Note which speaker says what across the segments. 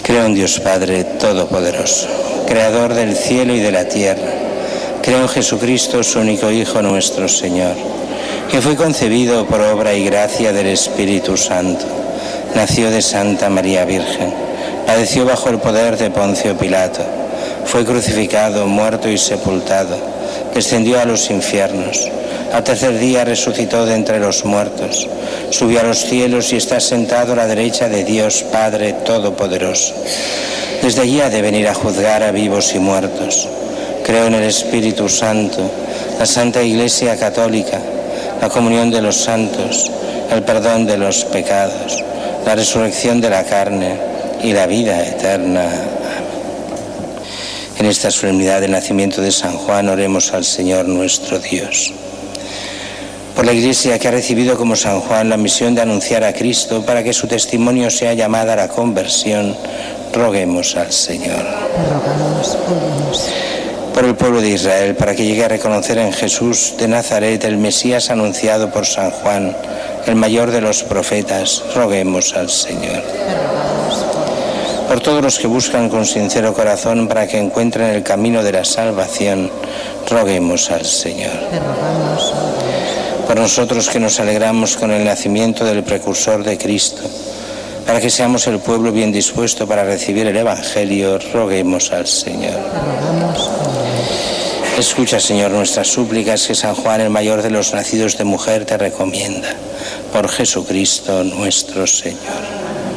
Speaker 1: Creo en Dios Padre Todopoderoso, Creador del cielo y de la tierra. Creo en Jesucristo, su único Hijo, nuestro Señor, que fue concebido por obra y gracia del Espíritu Santo. Nació de Santa María Virgen, padeció bajo el poder de Poncio Pilato, fue crucificado, muerto y sepultado, descendió a los infiernos. Al tercer día resucitó de entre los muertos, subió a los cielos y está sentado a la derecha de Dios Padre Todopoderoso. Desde allí ha de venir a juzgar a vivos y muertos. Creo en el Espíritu Santo, la Santa Iglesia Católica, la comunión de los santos, el perdón de los pecados, la resurrección de la carne y la vida eterna. En esta solemnidad del nacimiento de San Juan oremos al Señor nuestro Dios. Por la Iglesia que ha recibido como San Juan la misión de anunciar a Cristo para que su testimonio sea llamada a la conversión, roguemos al Señor. Por el pueblo de Israel, para que llegue a reconocer en Jesús de Nazaret el Mesías anunciado por San Juan, el mayor de los profetas, roguemos al Señor. Por todos los que buscan con sincero corazón para que encuentren el camino de la salvación, roguemos al Señor. Por nosotros que nos alegramos con el nacimiento del precursor de Cristo, para que seamos el pueblo bien dispuesto para recibir el Evangelio, roguemos al Señor. Escucha, Señor, nuestras súplicas que San Juan, el mayor de los nacidos de mujer, te recomienda. Por Jesucristo nuestro Señor.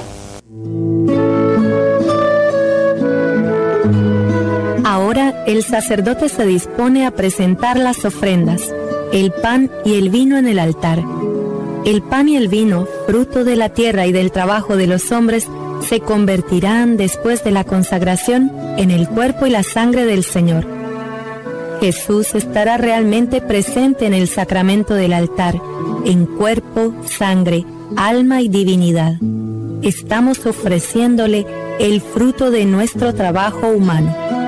Speaker 2: Ahora el sacerdote se dispone a presentar las ofrendas, el pan y el vino en el altar. El pan y el vino, fruto de la tierra y del trabajo de los hombres, se convertirán después de la consagración en el cuerpo y la sangre del Señor. Jesús estará realmente presente en el sacramento del altar, en cuerpo, sangre, alma y divinidad. Estamos ofreciéndole el fruto de nuestro trabajo humano.